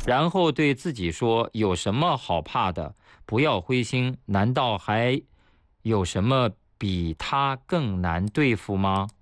然后对自己说：有什么好怕的？不要灰心，难道还有什么比他更难对付吗？